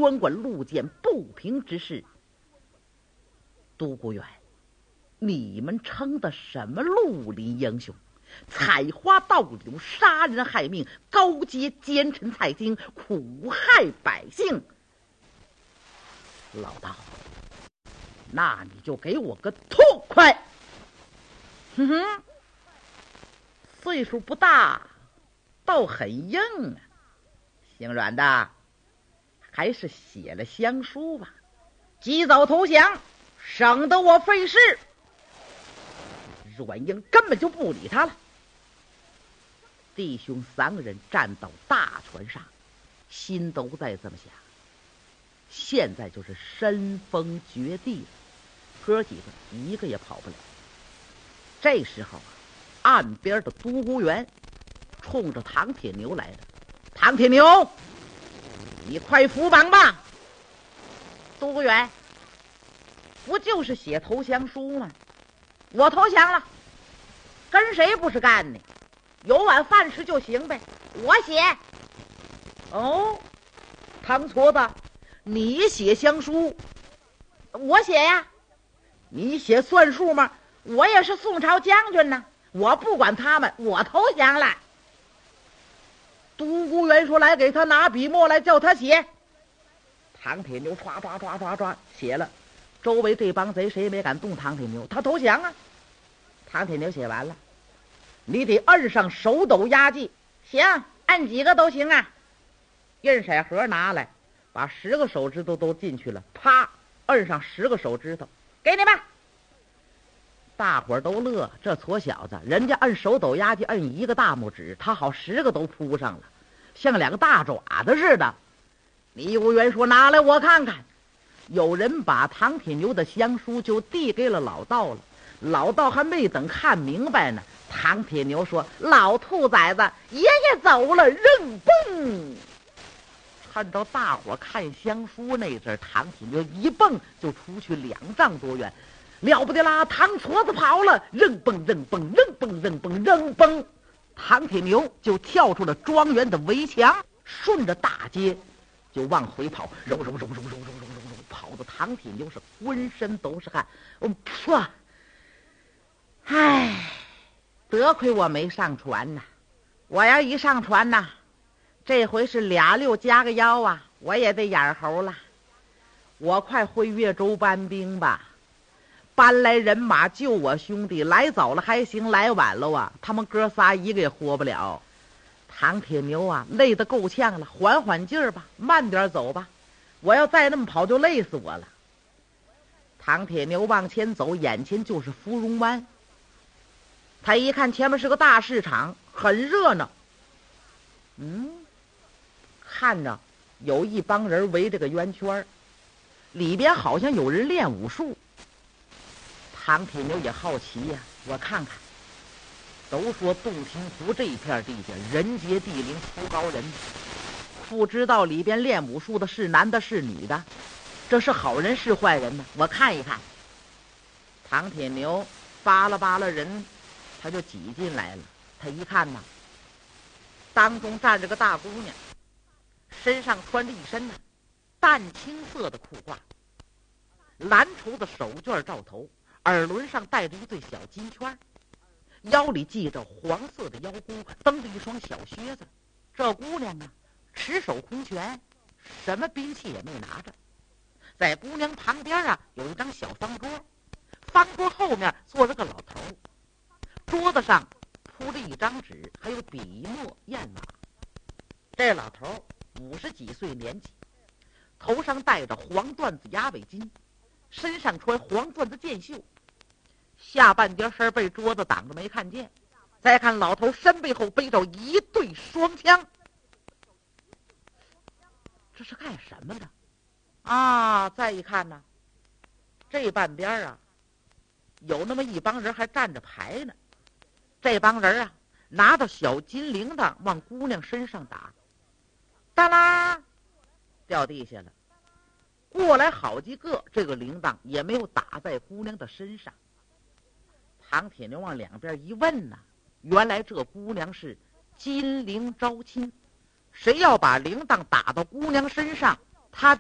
专管路见不平之事。都顾远，你们称的什么绿林英雄？采花盗柳，杀人害命，高阶奸臣蔡京，苦害百姓。老道，那你就给我个痛快！哼哼，岁数不大，倒很硬啊。姓阮的，还是写了降书吧，及早投降，省得我费事。阮英根本就不理他了。弟兄三个人站到大船上，心都在这么想，现在就是身逢绝地了，哥几个一个也跑不了。这时候啊，岸边的都孤员冲着唐铁牛来了。唐铁牛，你快扶绑吧。都孤员，不就是写投降书吗？我投降了，跟谁不是干呢？有碗饭吃就行呗。我写。哦，唐矬子，你写降书？我写呀。你写算数吗？我也是宋朝将军呢，我不管他们，我投降了。都孤员说：“来，给他拿笔墨来，叫他写。”唐铁牛唰唰唰唰唰写了。周围这帮贼谁也没敢动唐铁牛，他投降啊。唐铁牛写完了，你得摁上手斗压记。行，按几个都行啊。印色盒拿来，把10个手指头都进去了，啪，摁上10个手指头，给你们。大伙儿都乐，这矬小子，人家摁手斗压记摁1个大拇指，他好10个都扑上了，像2个大爪子似的。李无元说：“拿来我看看。”有人把唐铁牛的降书就递给了老道了。老道还没等看明白呢，唐铁牛说：“老兔崽子，爷爷走了，扔蹦！”看着大伙看降书那阵，唐铁牛一蹦就出去2丈多远，了不得啦！唐矬子跑了，扔蹦扔蹦扔蹦扔蹦扔蹦，唐铁牛就跳出了庄园的围墙，顺着大街就往回跑，揉揉揉揉揉揉揉揉，跑的唐铁牛是浑身都是汗。噗！唉，得亏我没上船呐！我要一上船呐，这回是2溜加个腰啊，我也得眼猴了。我快回越州搬兵吧，搬来人马救我兄弟，来早了还行，来晚了啊，他们哥仨一个也活不了。唐铁牛啊，累得够呛了，缓缓劲儿吧，慢点走吧，我要再那么跑就累死我了。唐铁牛往前走，眼前就是芙蓉湾。他一看前面是个大市场，很热闹。看着有一帮人围着个圆圈，里边好像有人练武术。唐铁牛也好奇呀，我看看。都说洞庭湖这片地界人杰地灵，出高人，不知道里边练武术的是男的是女的，这是好人是坏人呢？我看一看。唐铁牛扒拉扒拉人，他就挤进来了。他一看呐，当中站着个大姑娘，身上穿着一身淡青色的裤褂，蓝绸的手绢罩头，耳轮上戴着一对小金圈，腰里系着黄色的腰箍，蹬着一双小靴子。这姑娘啊，持手空拳，什么兵器也没拿着。在姑娘旁边啊，有一张小方桌，方桌后面坐着个老头，桌子上铺着一张纸，还有笔墨砚码。这老头50几岁年纪，头上戴着黄缎子鸭尾巾，身上穿黄缎子箭袖，下半截身被桌子挡着没看见。再看老头身背后背着一对双枪，这是干什么的啊？再一看呢，这半边啊有那么一帮人还站着牌呢。这帮人啊拿着小金铃铛往姑娘身上打，哒啦掉地下了。过来好几个，这个铃铛也没有打在姑娘的身上。唐铁牛往两边一问呢，原来这姑娘是金铃招亲，谁要把铃铛打到姑娘身上，他